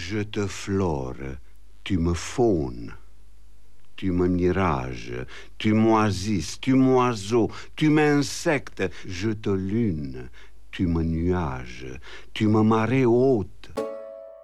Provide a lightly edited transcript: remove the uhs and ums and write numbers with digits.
Je te flore, tu me faunes, tu me mirage, tu m'oasis, tu m'oiseau, tu m'insecte, je te lune, tu me nuage, tu me marée haute.